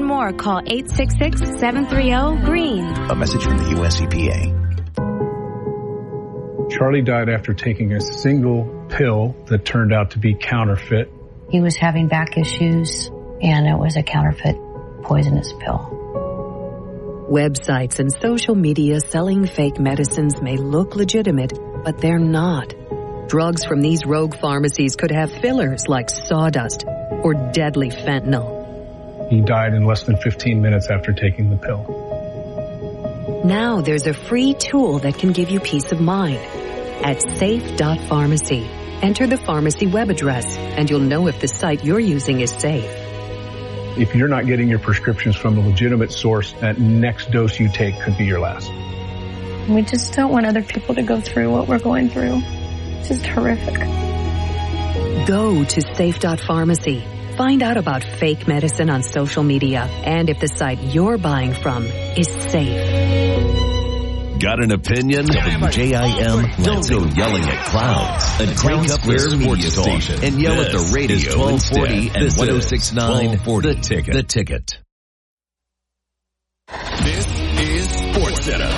more, call 866-730-GREEN. A message from the U.S. EPA. Charlie died after taking a single pill that turned out to be counterfeit. He was having back issues, and it was a counterfeit poisonous pill. Websites and social media selling fake medicines may look legitimate, but they're not. Drugs from these rogue pharmacies could have fillers like sawdust or deadly fentanyl. He died in less than 15 minutes after taking the pill. Now there's a free tool that can give you peace of mind. At safe.pharmacy, enter the pharmacy web address, and you'll know if the site you're using is safe. If you're not getting your prescriptions from a legitimate source, that next dose you take could be your last. We just don't want other people to go through what we're going through. It's just horrific. Go to safe.pharmacy. Find out about fake medicine on social media and if the site you're buying from is safe. Got an opinion? WJIM. Don't go yelling at clouds. And crank up the sports station and yell at the radio 1240 and 1069. The Ticket. The Ticket. This is SportsCenter.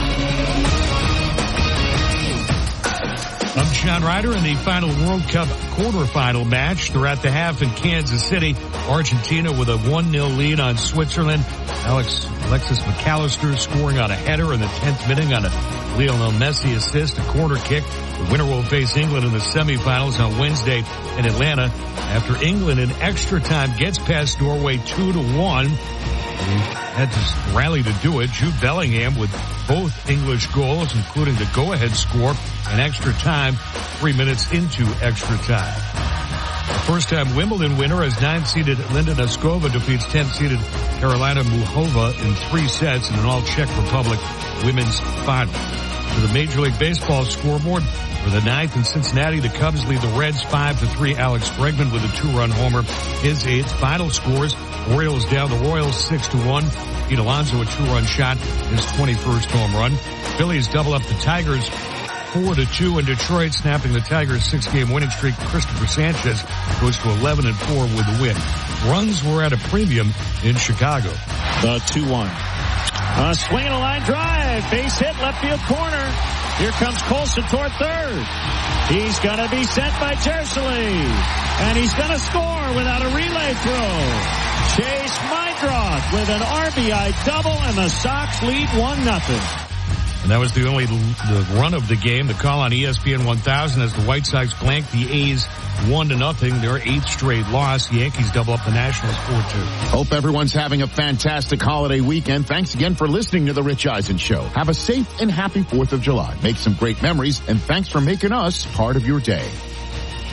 I'm John Ryder in the final World Cup quarterfinal match. They're at the half in Kansas City. Argentina with a 1-0 lead on Switzerland. Alexis McAllister scoring on a header in the 10th minute on a Lionel Messi assist, a corner kick. The winner will face England in the semifinals on Wednesday in Atlanta. After England in extra time gets past Norway 2-1. They had to rally to do it. Jude Bellingham with both English goals, including the go-ahead score in extra time, 3 minutes into extra time. The first-time Wimbledon winner as 9-seeded Linda Noskova defeats 10-seeded Karolina Muchova in 3 sets in an all-Czech Republic women's final. To the Major League Baseball scoreboard, for the 9th in Cincinnati, the Cubs lead the Reds 5-3. Alex Bregman with a 2-run homer. His 8th. Final scores, Orioles down the Royals 6-1. Pete Alonso a 2-run shot, his 21st home run. Phillies double up the Tigers 4-2 in Detroit, snapping the Tigers' 6-game winning streak. Christopher Sanchez goes to 11-4 with the win. Runs were at a premium in Chicago. The 2-1. Swing and a line drive. Base hit, left field corner. Here comes Colson toward third. He's going to be sent by Jersey. And he's going to score without a relay throw. Chase Meidroth with an RBI double, and the Sox lead 1-0. And that was the run of the game. The call on ESPN 1000 as the White Sox blanked the A's 1-0. Their 8th straight loss. Yankees double up the Nationals 4-2. Hope everyone's having a fantastic holiday weekend. Thanks again for listening to The Rich Eisen Show. Have a safe and happy 4th of July. Make some great memories, and thanks for making us part of your day.